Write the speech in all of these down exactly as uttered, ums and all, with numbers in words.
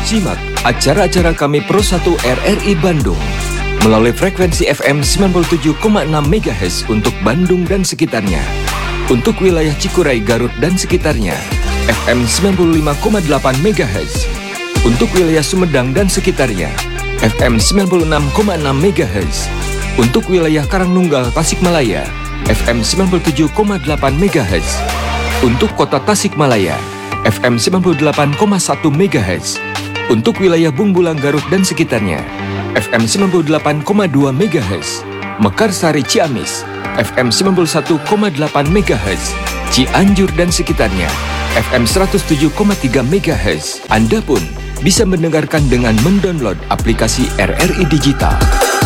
Simak acara-acara kami Pro satu R R I Bandung melalui frekuensi F M sembilan puluh tujuh koma enam megahertz untuk Bandung dan sekitarnya. Untuk wilayah Cikuray, Garut dan sekitarnya, F M sembilan puluh lima koma delapan megahertz. Untuk wilayah Sumedang dan sekitarnya, F M sembilan puluh enam koma enam megahertz. Untuk wilayah Karangnunggal, Tasikmalaya, F M sembilan puluh tujuh koma delapan megahertz. Untuk kota Tasikmalaya, F M sembilan puluh delapan koma satu megahertz. Untuk wilayah Bungbulang, Garut dan sekitarnya, F M sembilan puluh delapan koma dua megahertz. Mekarsari, Ciamis, F M sembilan puluh satu koma delapan megahertz. Cianjur dan sekitarnya, F M seratus tujuh koma tiga megahertz. Anda pun bisa mendengarkan dengan mendownload aplikasi R R I Digital.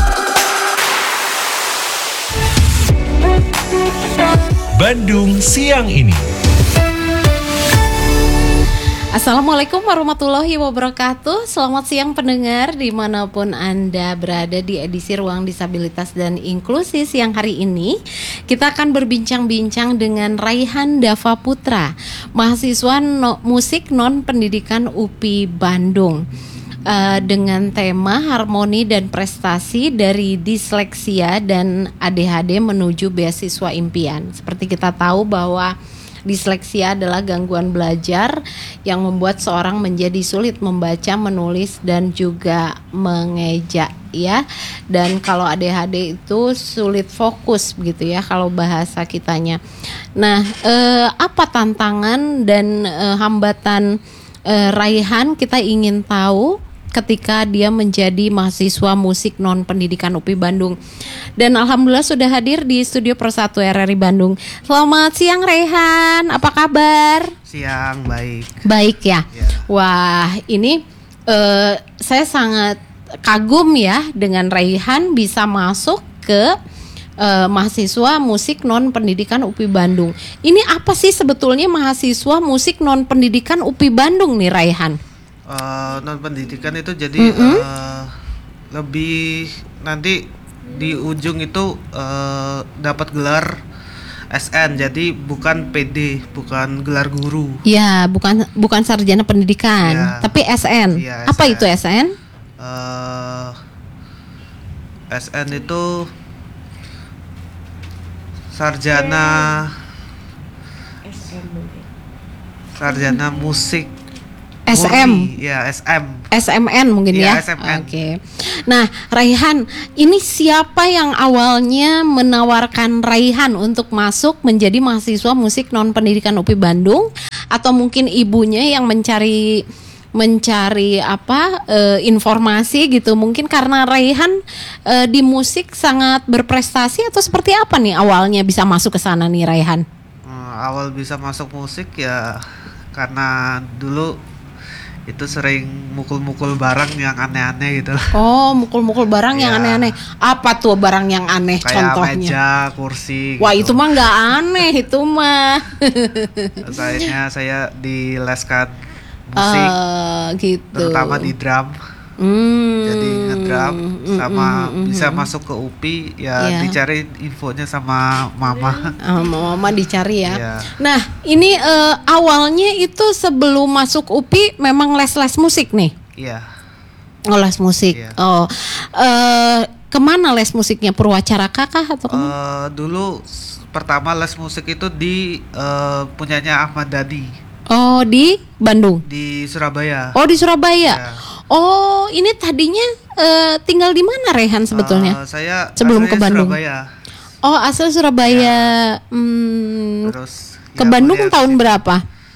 Bandung Siang Ini. Assalamualaikum warahmatullahi wabarakatuh. Selamat siang pendengar dimanapun Anda berada di edisi Ruang Disabilitas dan Inklusi siang hari ini. Kita akan berbincang-bincang dengan Raihan Dava Putra, mahasiswa no, musik non pendidikan U P I Bandung. Uh, dengan tema harmoni dan prestasi dari disleksia dan A D H D menuju beasiswa impian. Seperti kita tahu bahwa disleksia adalah gangguan belajar yang membuat seorang menjadi sulit membaca, menulis dan juga mengeja ya. Dan kalau A D H D itu sulit fokus begitu ya kalau bahasa kitanya. Nah, eh, apa tantangan dan eh, hambatan eh, Raihan kita ingin tahu ketika dia menjadi mahasiswa musik non pendidikan U P I Bandung. Dan alhamdulillah sudah hadir di studio Pro satu R R I Bandung. Selamat siang Raihan, apa kabar? Siang, baik. Baik ya. Ya. Wah, ini uh, saya sangat kagum ya dengan Raihan bisa masuk ke uh, mahasiswa musik non pendidikan U P I Bandung. Ini apa sih sebetulnya mahasiswa musik non pendidikan U P I Bandung nih Raihan? Uh, non pendidikan itu jadi Mm-hmm. uh, lebih nanti di ujung itu uh, dapat gelar S N, jadi bukan P D, bukan gelar guru. Ya, bukan bukan sarjana pendidikan, Ya. tapi S N. Ya, Apa S N. itu S N? Uh, S N itu sarjana sarjana musik. S M. Murni. Ya, S M. S M N mungkin ya. Iya, S M N. Oke. Nah, Raihan, ini siapa yang awalnya menawarkan Raihan untuk masuk menjadi mahasiswa musik non pendidikan U P I Bandung, atau mungkin ibunya yang mencari mencari apa e, informasi gitu? Mungkin karena Raihan e, di musik sangat berprestasi atau seperti apa nih awalnya bisa masuk ke sana nih Raihan? Hmm, awal bisa masuk musik ya karena dulu itu sering mukul-mukul barang yang aneh-aneh gitu. Oh, mukul-mukul barang yang Ya. aneh-aneh. Apa tuh barang yang aneh Kayak contohnya? meja, kursi. Wah, itu gitu. mah nggak aneh itu mah. Sayangnya saya dileskan musik, Eh, gitu. terutama di drum. Hmm. Jadi ngedrum Mm, sama mm, mm, bisa mm. masuk ke U P I ya, Iya. dicari infonya sama mama. Ah, mama dicari ya. Iya. Nah, ini eh, awalnya itu sebelum masuk U P I memang les-les musik nih. Iya. Oh, les musik. Iya. Oh, eh, kemana les musiknya? Purwacaraka kah atau kemana? Eh, dulu s- pertama les musik itu di eh, punyanya Ahmad Dhani Oh, di Bandung. di Surabaya. Oh, di Surabaya. Iya. Oh, ini tadinya eh, tinggal di mana Raihan sebetulnya? Eh, saya Sebelum ke aslinya Bandung. Surabaya. Oh, asal Surabaya. Hmm, Terus ke ya, Bandung kuliah tahun di- berapa?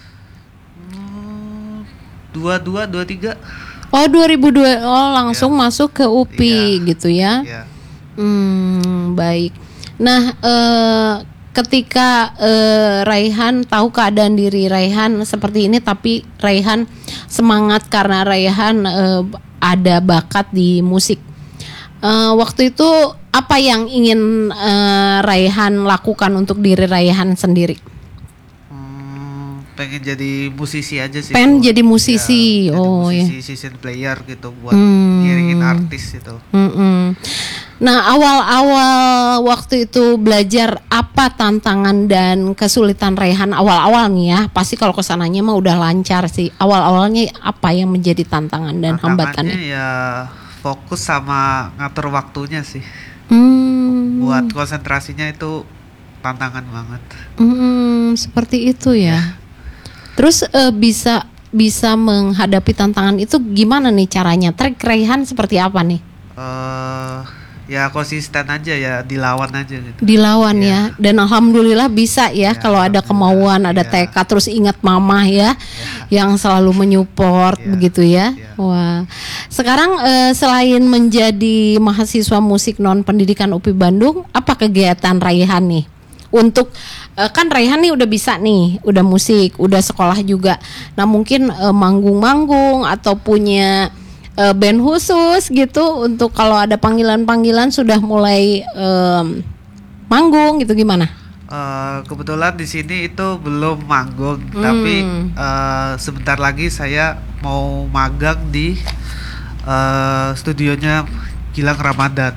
Hmm, dua dua dua tiga. Oh, dua ribu dua. Oh, langsung masuk ke U P I Iya. gitu ya. Ya. Hmm, baik. Nah, eh, ketika eh, Raihan tahu keadaan diri Raihan seperti ini, tapi Raihan semangat karena Raihan eh, ada bakat di musik. Eh, waktu itu apa yang ingin eh, Raihan lakukan untuk diri Raihan sendiri? Hmm, pengen jadi musisi aja sih. Pengen buat- jadi musisi. ya, jadi Oh, musisi, season player gitu buat Hmm. ngiringin artis itu. Mm-mm. Nah, awal-awal waktu itu belajar, apa tantangan dan kesulitan Raihan awal-awal nih ya? Pasti kalau kesananya mah udah lancar sih. Awal-awalnya apa yang menjadi tantangan dan hambatannya? Tantangannya ya fokus sama ngatur waktunya sih. Hmm, Buat konsentrasinya itu tantangan banget. hmm, seperti itu ya. Terus eh, bisa bisa menghadapi tantangan itu gimana nih caranya? Trik Raihan seperti apa nih? eh ya konsisten aja ya, dilawan aja gitu. Dilawan Iya. ya, dan alhamdulillah bisa ya, Ya, kalau ada alhamdulillah. kemauan, ada Iya. tekad, terus ingat mamah ya, yang selalu menyupport Iya. begitu ya. Iya. Wah, sekarang eh, selain menjadi mahasiswa musik non pendidikan U P I Bandung, apa kegiatan Raihan nih? Untuk eh, kan Raihan nih udah bisa nih, udah musik, udah sekolah juga. Nah mungkin eh, manggung-manggung atau punya eh, band khusus gitu untuk kalau ada panggilan-panggilan sudah mulai em, manggung gitu, gimana? Eh, kebetulan di sini itu belum manggung, Hmm. tapi eh, sebentar lagi saya mau magang di eh, studionya Gilang Ramadan.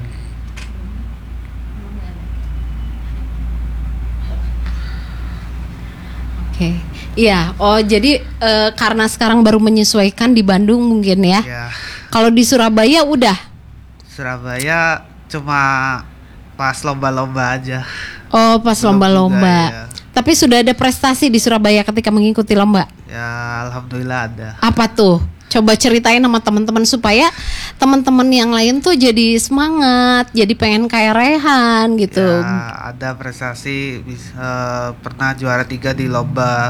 Oke, iya. Oh jadi eh, karena sekarang baru menyesuaikan di Bandung mungkin ya. Ya, Kalau di Surabaya udah. Surabaya cuma pas lomba-lomba aja. Oh pas Belum lomba-lomba. juga, ya. Tapi sudah ada prestasi di Surabaya ketika mengikuti lomba. Ya, alhamdulillah ada. Apa tuh? Coba ceritain sama teman-teman supaya teman-teman yang lain tuh jadi semangat, jadi pengen kayak Raihan gitu. Ya, ada prestasi, bis- eh, pernah juara tiga di lomba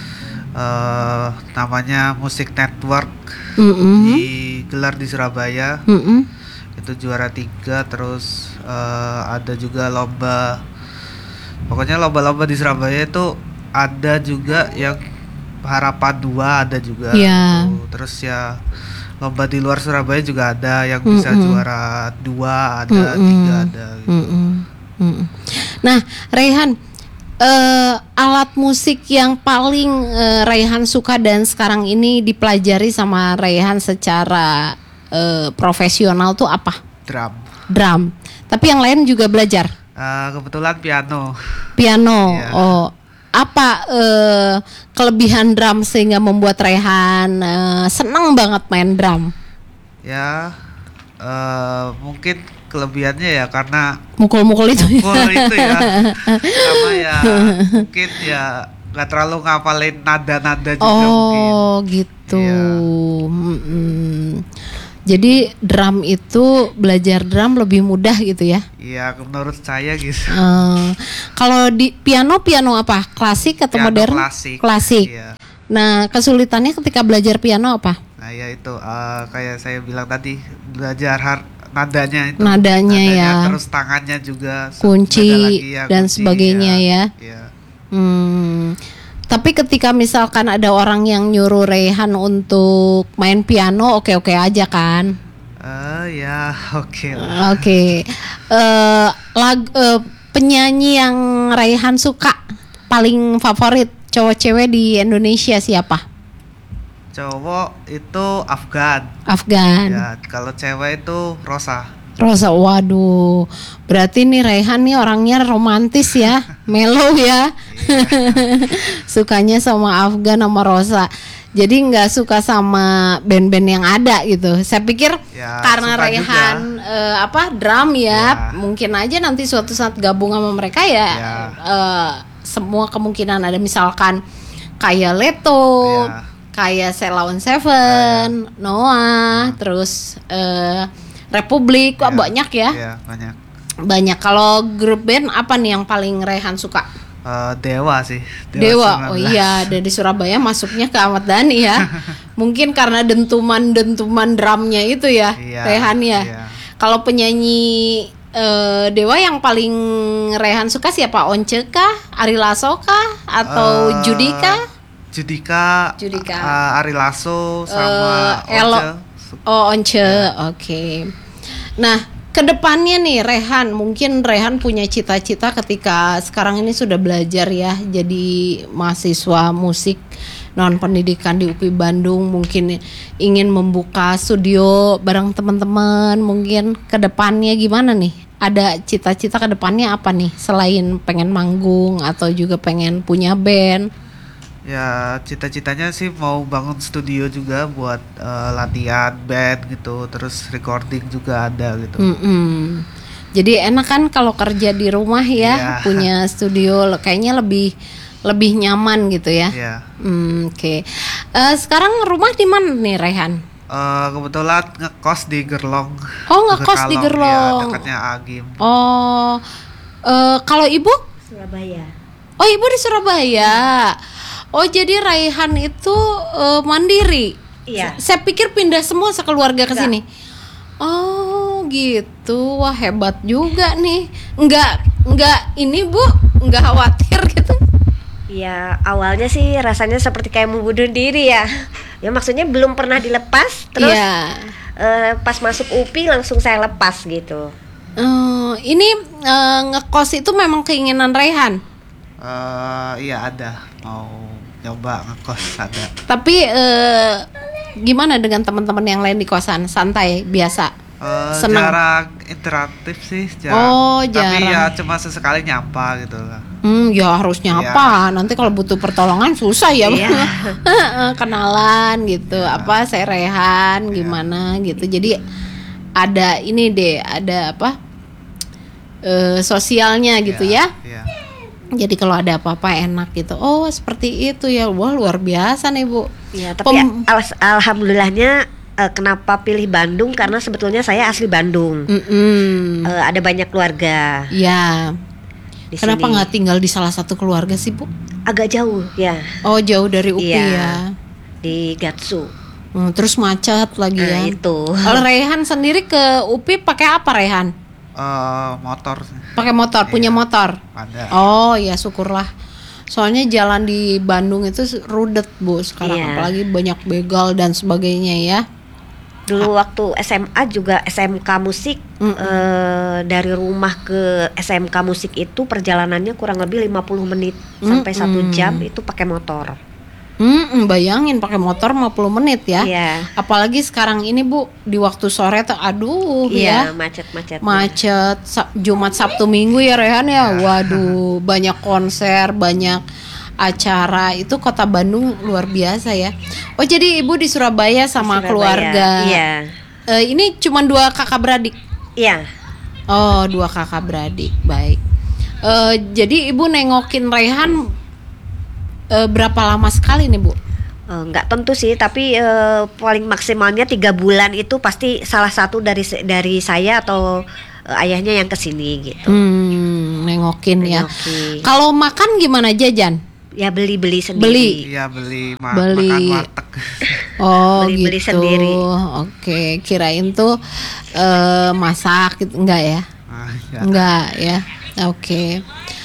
eh, namanya Music Network, Mm-mm. digelar di Surabaya. Mm-mm. Itu juara tiga. Terus eh, ada juga lomba, pokoknya lomba-lomba di Surabaya itu ada juga yang harapan dua, ada juga. Iya. Gitu. Terus ya lomba di luar Surabaya juga ada yang bisa Mm-mm. juara dua, ada Mm-mm. tiga, ada gitu. Mm-mm. Mm-mm. Nah, Raihan, eh, alat musik yang paling eh, Raihan suka dan sekarang ini dipelajari sama Raihan secara eh, profesional tuh apa? Drum. Drum. Tapi yang lain juga belajar. Eh, kebetulan piano. Piano. Iya. Oh, apa eh, kelebihan drum sehingga membuat Raihan eh, senang banget main drum? Ya, eh, mungkin kelebihannya ya karena Mukul-mukul itu. mukul itu ya, sama ya mungkin ya nggak terlalu ngapalin nada-nada juga mungkin. Oh gitu. Iya. Mm-mm. Jadi drum itu belajar drum lebih mudah gitu ya? Iya, menurut saya gitu. Eh, kalau di piano piano apa? Klasik atau Piano modern? klasik. Klasik. Iya. Nah kesulitannya ketika belajar piano apa? Nah ya itu eh, kayak saya bilang tadi, belajar har- nadanya itu. Nadanya ya. Terus tangannya juga. se- Kunci beda lagi ya, dan kunci, sebagainya ya. Iya. Hmm. Tapi ketika misalkan ada orang yang nyuruh Raihan untuk main piano, oke-oke aja kan? Eh ya, oke lah. Oke. Eh, lag- eh, penyanyi yang Raihan suka, paling favorit cowok cewek di Indonesia siapa? Cowok itu Afgan. Afgan. Ya, kalau cewek itu Rosa. Rosa, waduh. Berarti nih Raihan nih orangnya romantis ya, mellow ya. Sukanya sama Afgan sama Rosa. Jadi nggak suka sama band-band yang ada gitu. Saya pikir Ya, karena suka Raihan eh, apa drum ya, Ya. mungkin aja nanti suatu saat gabung sama mereka ya. Ya. eh, semua kemungkinan ada, misalkan kayak Leto, Ya. kayak Selawan Seven, Noah, terus eh, Republik, wah Ya. banyak ya, Iya, banyak. banyak. Kalau grup band apa nih yang paling Raihan suka? Eh, Dewa sih. Dewa, oh sembilan belas. iya, dari Surabaya masuknya ke Ahmad Dhani ya. Mungkin karena dentuman-dentuman drumnya itu ya, Iya, Raihan ya. iya. Kalau penyanyi eh, Dewa yang paling Raihan suka siapa? Once kah? Ari Lasso kah? Atau Eh, Judika? Judika, Judika. eh, Ari Lasso sama Eh, Elo. Once. Oh, Once, oke. Nah, kedepannya nih Rehan, mungkin Rehan punya cita-cita ketika sekarang ini sudah belajar ya, jadi mahasiswa musik non pendidikan di U P I Bandung, mungkin ingin membuka studio bareng teman-teman, mungkin kedepannya gimana nih? Ada cita-cita kedepannya apa nih selain pengen manggung atau juga pengen punya band? Ya cita-citanya sih mau bangun studio juga buat eh, latihan band gitu, terus recording juga ada gitu. Mm-mm. Jadi enak kan kalau kerja di rumah ya, Iya. punya studio kayaknya lebih lebih nyaman gitu ya. Ya. Hmm, Oke. Eh, sekarang rumah di mana nih Rehan? Eh, kebetulan ngekos di Gerlong. Oh, ngekos di Gerlong. Ya, dekatnya Agim. Oh, eh, kalau ibu? Surabaya. Oh, ibu di Surabaya. Oh, jadi Raihan itu eh, mandiri. Iya. Saya pikir pindah semua sekeluarga ke Enggak. sini. Oh, gitu. Wah, hebat juga nih. Enggak, enggak ini Bu, enggak khawatir gitu. Ya awalnya sih rasanya seperti kayak membunuh diri ya. Ya maksudnya belum pernah dilepas. Terus Iya. eh, pas masuk U P I langsung saya lepas gitu. Eh, ini eh, ngekos itu memang keinginan Raihan. Eh, iya ada mau nyoba ngekos ada. Tapi eh, gimana dengan teman-teman yang lain di kosan? Santai, biasa. Eh, Senang. jarang interaktif sih, jarang. Oh, Tapi jarang. ya cuma sesekali nyapa gitu lah. Hmm, ya harus nyapa. Nanti kalau butuh pertolongan susah ya. Iya. Kenalan gitu. Apa saya Rehan gimana gitu. Jadi ada ini deh, ada apa? Eh, sosialnya gitu ya. Iya. Jadi kalau ada apa-apa enak gitu. Oh, seperti itu ya. Wah, luar biasa nih, Bu. Ya tapi Pem- al- alhamdulillahnya eh, kenapa pilih Bandung karena sebetulnya saya asli Bandung. Mm-mm. Eh, ada banyak keluarga Ya. di Kenapa sini. nggak tinggal di salah satu keluarga sih, Bu? Agak jauh ya Oh, jauh dari U P I Iya. ya. di Gatsu. Hmm, terus macet lagi ya. Nah, itu. Kalau Rehan sendiri ke U P I pakai apa Rehan? Eh, motor sih. Pakai motor, punya Iya. motor. Ada. Oh ya syukurlah. Soalnya jalan di Bandung itu rudet Bu sekarang, Iya. apalagi banyak begal dan sebagainya ya. Dulu waktu S M A juga S M K musik Mm-mm. eh, dari rumah ke S M K musik itu perjalanannya kurang lebih lima puluh menit sampai satu Mm-mm. jam itu pakai motor. Hmm, bayangin pakai motor lima puluh menit ya. Iya. Apalagi sekarang ini Bu di waktu sore tuh aduh ya. Iya, macet-macet. Macet Sa- Jumat Sabtu Minggu ya Rehan ya. Waduh, banyak konser, banyak acara. Itu kota Bandung luar biasa ya. Oh, jadi Ibu di Surabaya sama Surabaya, keluarga. Iya. Eh, ini cuma dua kakak beradik. Iya. Oh, dua kakak beradik. Baik. Eh, jadi Ibu nengokin Rehan eh, berapa lama sekali nih, Bu? Eh, nggak tentu sih, tapi eh, paling maksimalnya tiga bulan itu pasti salah satu dari dari saya atau eh, ayahnya yang kesini gitu. Hmm, nengokin ya. Nengokin. Kalau makan gimana jajan? Ya beli-beli sendiri. Beli. Iya beli, ma- Beli. makan warteg. Oh, Beli-beli gitu. sendiri. Oke, kirain tuh eh, masak gitu enggak ya? Ah, iya. Enggak ya. Oke.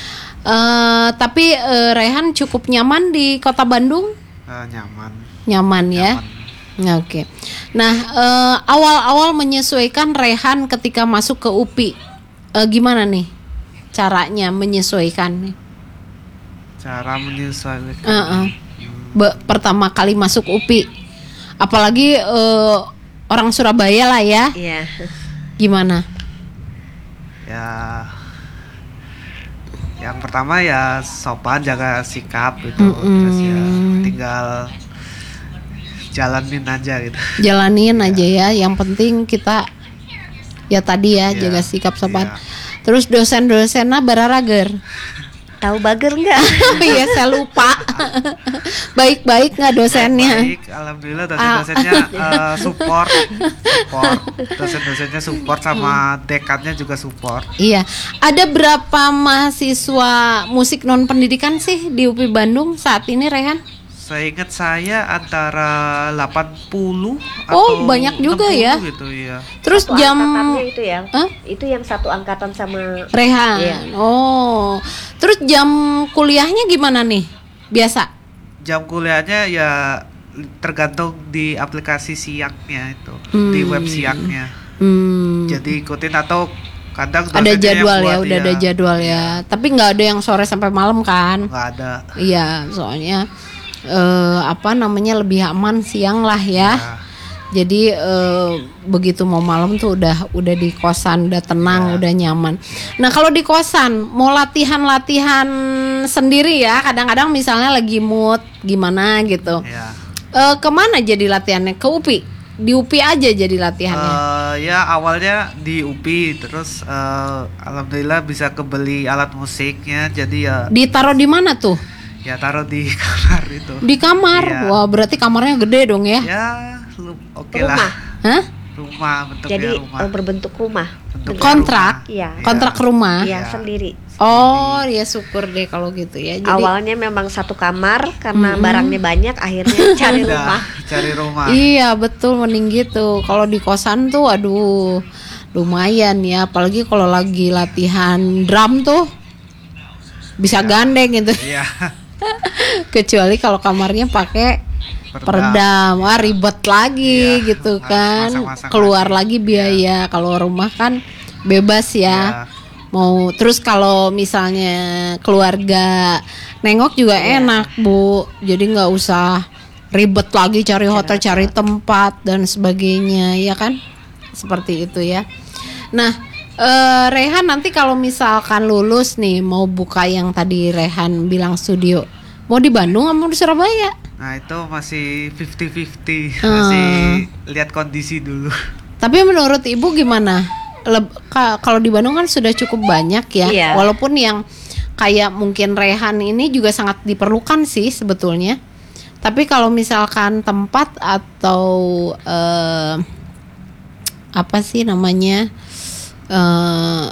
Eh, tapi eh, Rehan cukup nyaman di Kota Bandung? Eh, nyaman. Nyaman ya. Nyaman. Oke. Nah, eh, awal-awal menyesuaikan Rehan ketika masuk ke U P I. Eh, gimana nih caranya menyesuaikan nih? Cara menyesuaikan. Heeh. Be- pertama kali masuk U P I. Apalagi eh, orang Surabaya lah ya. Iya. Gimana? Ya. Yang pertama ya sopan, jaga sikap gitu. Mm-mm. Terus ya tinggal jalanin aja gitu. Jalanin aja ya. Yang penting kita ya tadi ya Iya, jaga sikap sopan. iya. Terus dosen-dosennya bararager. Tahu bager nggak? Iya saya lupa. Baik-baik nggak dosennya? Baik, alhamdulillah dosen-dosennya eh, support, support. Dosen-dosennya support sama dekannya juga support. Iya. Ada berapa mahasiswa musik non pendidikan sih di U P I Bandung saat ini Rehan? Seingat saya antara delapan puluh Oh, atau banyak juga enam puluh ya. gitu ya. Terus Satu jam angkatannya itu ya. Hah? Itu yang satu angkatan sama Rehan. Iya. Oh. Terus jam kuliahnya gimana nih? Biasa. Jam kuliahnya ya tergantung di aplikasi siangnya itu, di Hmm. web siangnya. Hmm. Jadi ikutin atau kadang Ada dosennya yang jadwal ya, buat, udah iya. ada jadwal ya. Tapi nggak ada yang sore sampai malam kan? Nggak ada. Iya, soalnya eh, apa namanya lebih aman siang lah ya. Ya. Jadi eh, begitu mau malam tuh udah udah di kosan, udah tenang, Ya. udah nyaman. Nah kalau di kosan mau latihan-latihan sendiri ya, kadang-kadang misalnya lagi mood gimana gitu. Ya. Eh, kemana jadi latihannya? Ke U P I? Di U P I aja jadi latihannya? Eh, ya awalnya di U P I, terus eh, alhamdulillah bisa kebeli alat musiknya, jadi ya Ditaruh di mana tuh? ya taruh di kamar itu. Di kamar. Iya. Wah berarti kamarnya gede dong ya? Ya lu- oke Rumah. lah. Hah? Rumah bentuknya Jadi rumah. eh, berbentuk rumah. Bentuknya Kontrak? rumah. Iya. Kontrak rumah? Iya, Iya. sendiri. Oh ya syukur deh kalau gitu ya. Jadi Awalnya memang satu kamar karena Mm-mm. barangnya banyak, akhirnya cari Udah, rumah. cari rumah. iya betul mending gitu. Kalau di kosan tuh aduh lumayan ya. Apalagi kalau lagi latihan drum tuh bisa gandeng gitu. Iya. Kecuali kalau kamarnya pakai peredam, wah ribet lagi Iya, gitu harus kan. masang-masang Keluar lagi. lagi biaya. Kalau rumah kan bebas ya. Iya. Mau terus kalau misalnya keluarga nengok juga enak Bu, jadi nggak usah ribet lagi cari hotel, cari tempat dan sebagainya, ya kan? Seperti itu ya. Nah, eh, Rehan nanti kalau misalkan lulus nih mau buka yang tadi Rehan bilang studio, mau di Bandung atau di Surabaya? Nah itu masih fifty fifty, Hmm. masih lihat kondisi dulu. Tapi menurut Ibu gimana? Leb- ka- kalau di Bandung kan sudah cukup banyak ya, Iya. walaupun yang kayak mungkin Rehan ini juga sangat diperlukan sih sebetulnya. Tapi kalau misalkan tempat atau eh, apa sih namanya eh,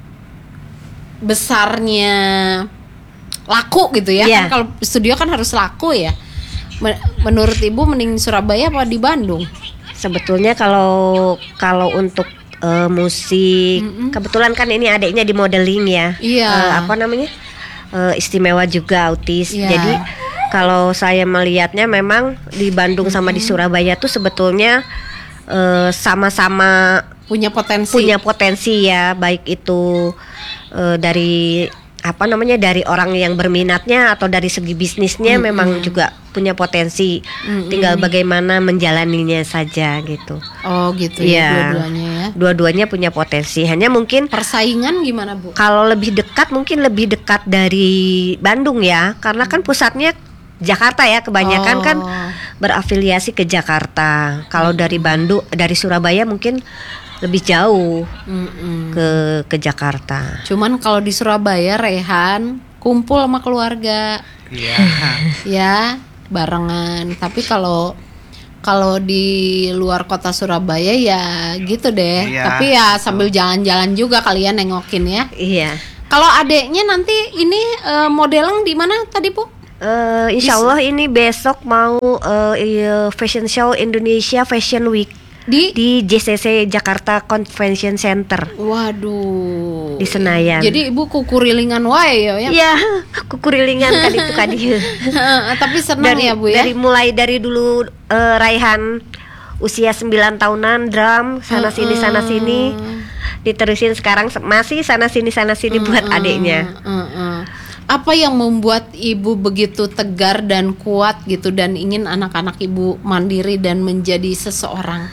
besarnya laku gitu ya, Iya. kan kalau studio kan harus laku ya. Men- Menurut Ibu mending Surabaya apa di Bandung? Sebetulnya kalau kalau untuk eh, musik, kebetulan kan ini adiknya di modeling ya. Iya. Eh, apa namanya? Eh, istimewa juga autis. Iya. Jadi kalau saya melihatnya memang di Bandung sama di Surabaya tuh sebetulnya eh, sama-sama Punya potensi. punya potensi ya, baik itu eh, dari apa namanya dari orang yang berminatnya atau dari segi bisnisnya memang juga punya potensi. Tinggal bagaimana menjalaninya saja gitu. Oh gitu Iya. ya dua-duanya ya. Dua-duanya punya potensi. Hanya mungkin Persaingan gimana Bu? kalau lebih dekat mungkin lebih dekat dari Bandung ya, karena kan pusatnya Jakarta ya, kebanyakan Oh. kan berafiliasi ke Jakarta. Kalau dari Bandung, dari Surabaya mungkin lebih jauh Mm-mm. ke ke Jakarta. Cuman kalau di Surabaya Rehan kumpul sama keluarga Iya. ya barengan. Tapi kalau kalau di luar kota Surabaya ya gitu deh. Iya, Tapi ya betul. sambil jalan-jalan juga kalian nengokin ya. Iya. Kalau adeknya nanti ini eh, modeling di mana tadi Bu? Eh, insya Allah ini besok mau eh, iya, Fashion Show Indonesia Fashion Week Di di J C C Jakarta Convention Center Waduh. di Senayan. Jadi Ibu kukurilingan wae ya. ya? Iya, kukurilingan kan itu kan dia. Tapi senang dari ya Bu ya. dari mulai dari dulu eh, Raihan usia sembilan tahunan drum sana sini sana sini diterusin sekarang se- masih sana sini sana sini buat adiknya. Heeh. Apa yang membuat ibu begitu tegar dan kuat gitu dan ingin anak-anak ibu mandiri dan menjadi seseorang?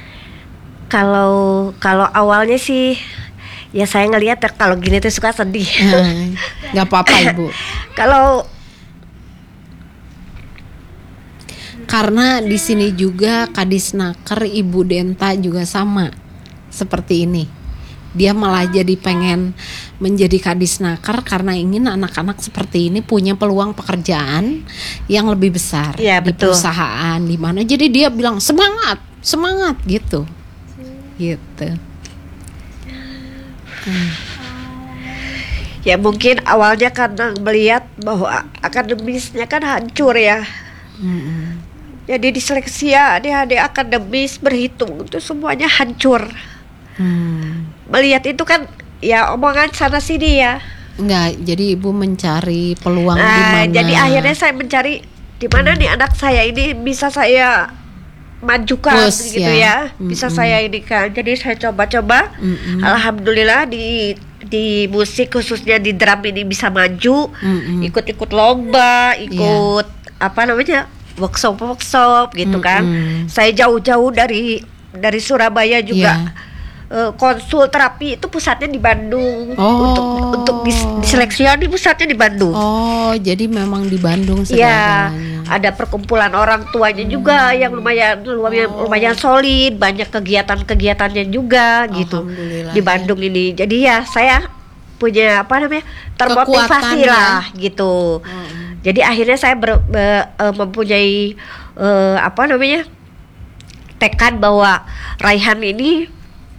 Kalau kalau awalnya sih ya saya ngelihat ya, kalau gini tuh suka sedih. Hmm, Gak apa-apa ibu. Kalau Karena di sini juga Kadisnaker Ibu Denta juga sama seperti ini. Dia malah jadi pengen menjadi Kadisnaker karena ingin anak-anak seperti ini punya peluang pekerjaan yang lebih besar Iya, di betul. perusahaan di mana. Jadi dia bilang semangat, semangat gitu, gitu. ya mungkin awalnya karena melihat bahwa akademisnya kan hancur ya. Jadi diseleksi ya adik-adik akademis berhitung itu semuanya hancur. Hmm. Melihat itu kan ya omongan sana sini ya. Enggak, jadi ibu mencari peluang di Nah, mana? jadi akhirnya saya mencari di mana nih anak saya ini bisa saya majukan Push, gitu ya. ya, bisa Mm-mm. saya ini kan. Jadi saya coba-coba, Mm-mm. alhamdulillah di di musik khususnya di drum ini bisa maju, Mm-mm. ikut-ikut lomba, ikut apa namanya workshop workshop gitu kan. Mm-mm. Saya jauh-jauh dari dari Surabaya juga. Iya. Eh, konsul terapi itu pusatnya di Bandung. Oh. Untuk untuk dis, diseleksian di pusatnya di Bandung. Oh, jadi memang di Bandung Ya, segalanya. ada perkumpulan orang tuanya juga yang lumayan lumayan, Oh. lumayan solid, banyak kegiatan-kegiatannya juga gitu Alhamdulillah, di ya. Bandung ini. Jadi ya saya punya apa namanya Kekuatan, termotivasi ya. lah gitu. Mm-mm. Jadi akhirnya saya ber, be- eh, mempunyai eh, apa namanya tekad bahwa Raihan ini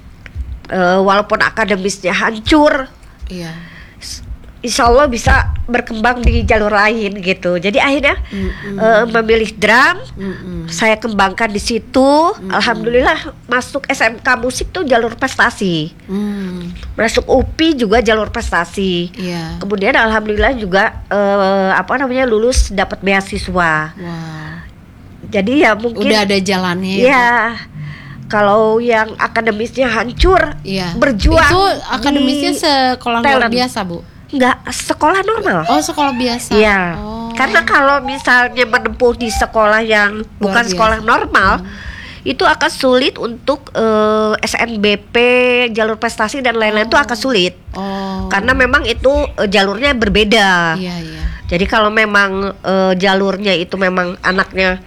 eh, walaupun akademisnya hancur, Iya. insya Allah bisa berkembang di jalur lain gitu. Jadi akhirnya Mm-mm. eh, memilih drum, Mm-mm. saya kembangkan di situ. Alhamdulillah masuk S M K musik tuh jalur prestasi, Mm. masuk U P I juga jalur prestasi. Iya. Kemudian alhamdulillah juga eh, apa namanya lulus dapat beasiswa. Wah. Jadi ya mungkin Udah ada jalannya ya. Bu? ya kalau yang akademisnya hancur, Iya. berjuang Itu akademisnya di sekolah luar talent. biasa, Bu. nggak sekolah normal. Oh, sekolah biasa. Iya, Oh. karena kalau misalnya menempuh di sekolah yang bukan biasa. sekolah normal, itu akan sulit untuk eh, S N B P, jalur prestasi dan lain-lain itu akan sulit. Oh. Karena memang itu eh, jalurnya berbeda. Iya, iya. Jadi kalau memang eh, jalurnya itu memang anaknya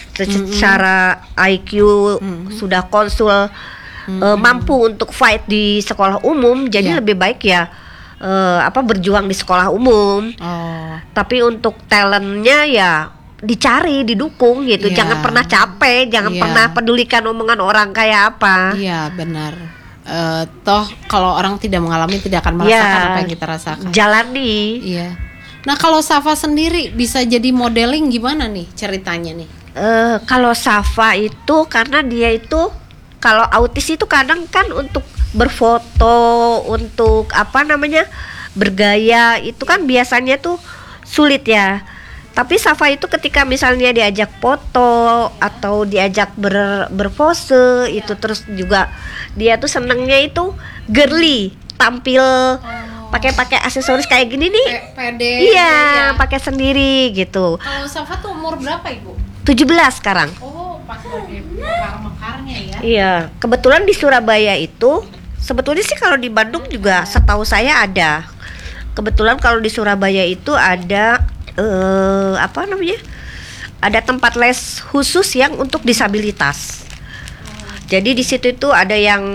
secara I Q sudah konsul eh, mampu untuk fight di sekolah umum, jadi Iya. lebih baik ya eh, apa berjuang di sekolah umum. Oh. Tapi untuk talentnya ya dicari, didukung gitu. Iya. Jangan pernah capek, jangan Iya. pernah pedulikan omongan orang kayak apa. Iya, benar. Eh, toh kalau orang tidak mengalami tidak akan merasakan Ya, apa yang kita rasakan. jalani. Iya. Nah, kalau Safa sendiri bisa jadi modeling gimana nih ceritanya nih? Eh, kalau Safa itu karena dia itu kalau autis itu kadang kan untuk berfoto, untuk apa namanya bergaya itu kan biasanya tuh sulit ya. Tapi Safa itu ketika misalnya diajak foto atau diajak ber, berpose itu terus juga dia tuh senengnya itu girly, tampil pakai-pakai aksesoris kayak gini nih. Pede. Iya, pakai sendiri gitu. Kalau Safa tuh umur berapa, Ibu? tujuh belas sekarang. Oh, pas lagi mekar-mekarnya ya. Iya, kebetulan di Surabaya itu sebetulnya sih kalau di Bandung juga setahu saya ada. Kebetulan kalau di Surabaya itu ada eh, apa namanya? Ada tempat les khusus yang untuk disabilitas. Jadi di situ itu ada yang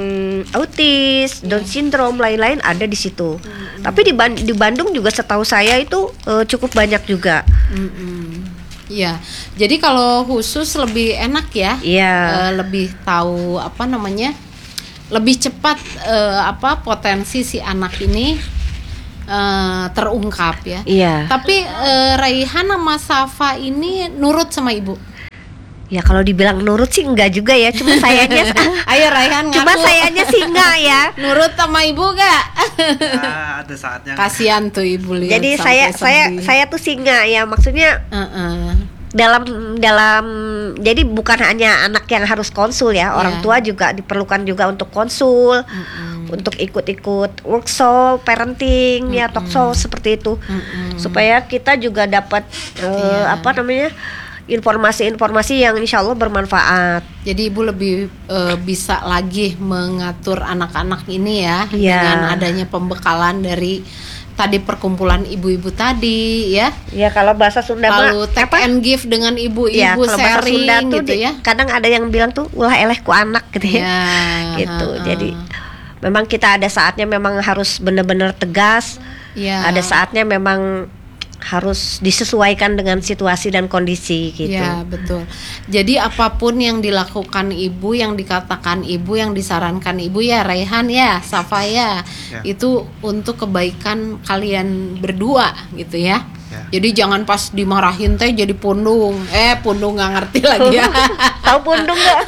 autis, Down syndrome, lain-lain ada di situ. Tapi di, Ban- di Bandung juga setahu saya itu eh, cukup banyak juga. Mm-mm. Iya. Jadi kalau khusus lebih enak ya. Iya. Eh, lebih tahu apa namanya? Lebih cepat eh, apa potensi si anak ini eh, terungkap ya. Iya. Tapi eh, Raihan sama Safa ini nurut sama ibu. Ya kalau dibilang nurut sih enggak juga ya, cuma sayanya Ayo Raihan ngaku. cuma sayanya sih enggak ya. Nurut sama ibu gak? Ah, ada saatnya. Kasihan tuh ibu lihat. Jadi sampai saya saya sedih. saya tuh sih enggak ya, maksudnya Uh-uh. dalam dalam jadi bukan hanya anak yang harus konsul ya, orang Iya. tua juga diperlukan juga untuk konsul, untuk ikut-ikut workshop parenting ya, talk show seperti itu, supaya kita juga dapat eh, Iya. apa namanya informasi-informasi yang insya Allah bermanfaat. Jadi ibu lebih eh, bisa lagi mengatur anak-anak ini ya, Iya. dengan adanya pembekalan dari tadi perkumpulan ibu-ibu tadi ya. Ya kalau bahasa Sunda mah Lalu take apa? and give dengan Ya, ibu-ibu kalau bahasa sharing Sunda tuh gitu di- ya. kadang ada yang bilang tuh ulah eleh ku anak gitu ya. Ya, Gitu. ha-ha. Jadi memang kita ada saatnya memang harus benar-benar tegas. Ya. Ada saatnya memang harus disesuaikan dengan situasi dan kondisi gitu. Ya betul. Jadi apapun yang dilakukan ibu, yang dikatakan ibu, yang disarankan ibu ya Raihan ya, Safa ya, Ya. itu untuk kebaikan kalian berdua gitu ya. Ya. Jadi jangan pas dimarahin teh jadi pundung. Eh pundung nggak ngerti lagi ya. Tahu pundung nggak?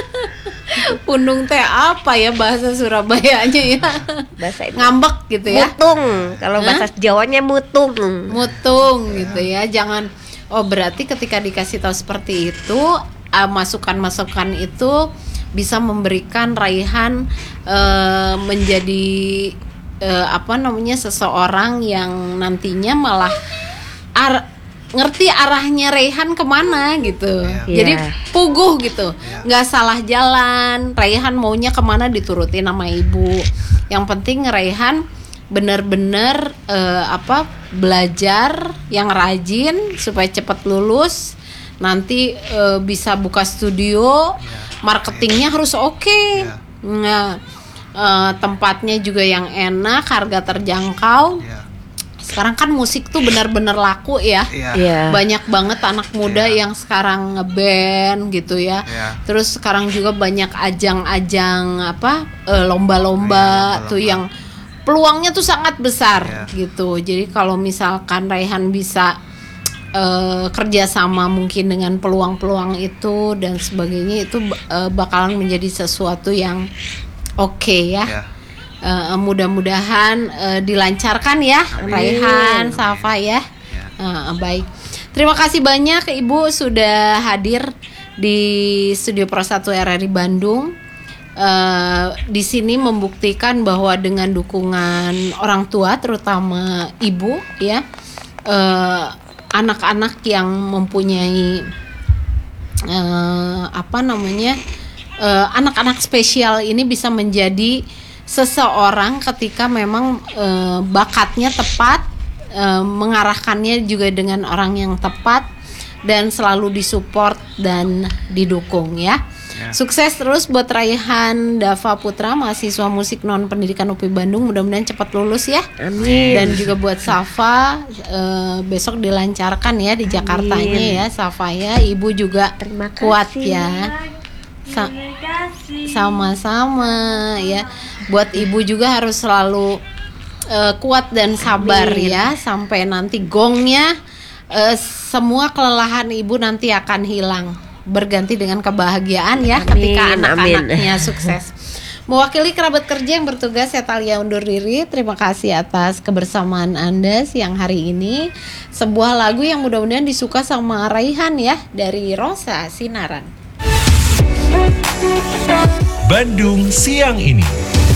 Pundung teh apa ya bahasa Surabayanya ya? Bahasa itu. Ngambek gitu ya. Mutung. Kalau Hah? bahasa Jawanya mutung. Mutung gitu ya. Jangan oh berarti ketika dikasih tahu seperti itu uh, masukan-masukan itu bisa memberikan Raihan uh, menjadi uh, apa namanya seseorang yang nantinya malah ar- ngerti arahnya Raihan kemana gitu. Yeah. Jadi Yeah. puguh gitu, Yeah. nggak salah jalan. Raihan maunya kemana diturutin sama ibu. Yang penting Raihan benar-benar uh, apa belajar yang rajin supaya cepat lulus. Nanti uh, bisa buka studio. Marketingnya harus oke, okay. Ya. Nah, uh, tempatnya juga yang enak, harga terjangkau. Ya. Sekarang kan musik tuh benar-benar laku ya, Ya. Iya. banyak banget anak muda Ya. yang sekarang ngeband gitu ya. Ya. Terus sekarang juga banyak ajang-ajang apa uh, Ya, lomba-lomba tuh lomba-lomba. yang peluangnya tuh sangat besar Ya. gitu. Jadi kalau misalkan Raihan bisa Uh, kerjasama mungkin dengan peluang-peluang itu dan sebagainya itu uh, bakalan menjadi sesuatu yang oke okay, ya. Ya. Uh, mudah-mudahan uh, dilancarkan ya, Amin. Raihan, Safa ya. Ya. Uh, baik, terima kasih banyak Ibu sudah hadir di Studio Pro satu R R I Bandung. Uh, di sini membuktikan bahwa dengan dukungan orang tua, terutama ibu ya. Uh, anak-anak yang mempunyai uh, apa namanya uh, anak-anak spesial ini bisa menjadi seseorang ketika memang uh, bakatnya tepat, uh, mengarahkannya juga dengan orang yang tepat dan selalu disupport dan didukung ya. Ya. Sukses terus buat Raihan Dava Putra, mahasiswa musik non pendidikan U P I Bandung, mudah-mudahan cepat lulus ya. Amin. Dan juga buat Safa eh, besok dilancarkan ya di Jakartanya ya Safa ya. Ibu juga Terima kasih. kuat ya. Sa- sama-sama ya. Buat ibu juga harus selalu eh, kuat dan sabar Amin. ya sampai nanti gongnya eh, semua kelelahan ibu nanti akan hilang, berganti dengan kebahagiaan ya. Amin, ketika amin. anak-anaknya sukses. Mewakili kerabat kerja yang bertugas, saya Talia undur diri. Terima kasih atas kebersamaan Anda siang hari ini. Sebuah lagu yang mudah-mudahan disuka sama Raihan ya, dari Rosa Sinaran. Bandung siang ini.